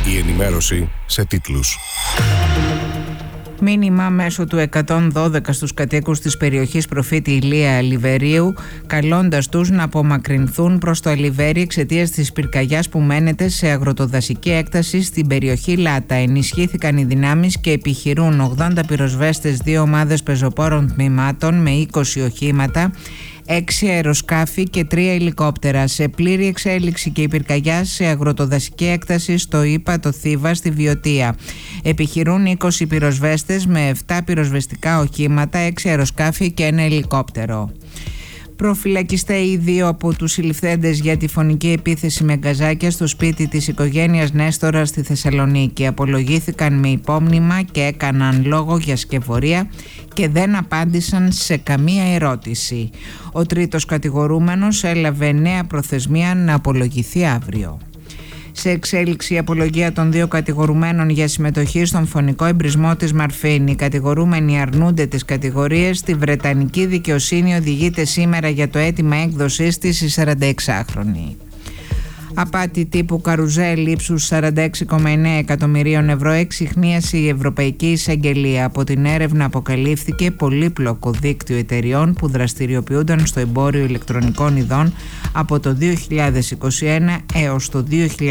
Η ενημέρωση σε τίτλους. Μήνυμα μέσω του 112 στους κατοίκους της περιοχής Προφήτη Ηλία Λιβερίου, καλώντας τους να απομακρυνθούν προς το Αλιβέρι εξαιτίας της πυρκαγιάς που μένεται σε αγροτοδασική έκταση στην περιοχή Λάτα. Ενισχύθηκαν οι δυνάμεις και επιχειρούν 80 πυροσβέστες, 2 ομάδες πεζοπόρων τμήματων με 20 οχήματα, 6 αεροσκάφη και 3 ελικόπτερα. Σε πλήρη εξέλιξη και η πυρκαγιά σε αγροτοδασική έκταση στο ΙΠΑ Θήβα στη Βιωτία. Επιχειρούν 20 πυροσβέστες με 7 πυροσβεστικά οχήματα, 6 αεροσκάφη και 1 ελικόπτερο. Προφυλακιστέ οι 2 από τους συλληφθέντες για τη φωνική επίθεση με γκαζάκια στο σπίτι της οικογένειας Νέστορα στη Θεσσαλονίκη. Απολογήθηκαν με υπόμνημα και έκαναν λόγο για σκευωρία και δεν απάντησαν σε καμία ερώτηση. Ο τρίτος κατηγορούμενος έλαβε νέα προθεσμία να απολογηθεί αύριο. Σε εξέλιξη η απολογία των 2 κατηγορουμένων για συμμετοχή στον φωνικό εμπρισμό της Μαρφίν. Οι κατηγορούμενοι αρνούνται τις κατηγορίες. Στη Βρετανική δικαιοσύνη οδηγείται σήμερα για το αίτημα έκδοσης της η 46χρονη. Απάτη τύπου καρουζέλ ύψους 46,9 εκατομμυρίων ευρώ εξιχνίασε η Ευρωπαϊκή Εισαγγελία. Από την έρευνα αποκαλύφθηκε πολύπλοκο δίκτυο εταιριών που δραστηριοποιούνταν στο εμπόριο ηλεκτρονικών ειδών από το 2021 έως το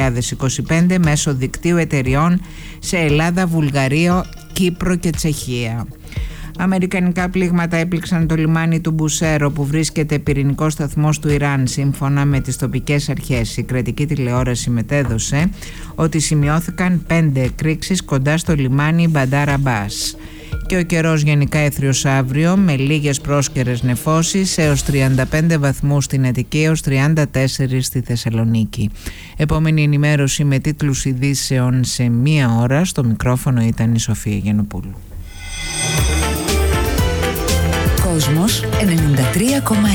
2025 μέσω δικτύου εταιριών σε Ελλάδα, Βουλγαρία, Κύπρο και Τσεχία. Αμερικανικά πλήγματα έπληξαν το λιμάνι του Μπουσέρο που βρίσκεται πυρηνικός σταθμός του Ιράν. Σύμφωνα με τις τοπικές αρχές, η κρατική τηλεόραση μετέδωσε ότι σημειώθηκαν 5 εκρήξεις κοντά στο λιμάνι Μπαντάρ Αμπάς. Και ο καιρός γενικά έθριος αύριο με λίγες πρόσκαιρες νεφώσεις έως 35 βαθμούς στην Αττική έως 34 στη Θεσσαλονίκη. Επόμενη ενημέρωση με τίτλους ειδήσεων σε 1 ώρα. Στο μικρόφωνο ήταν η Σοφία Γιαννοπούλου. Κόσμος 93,1.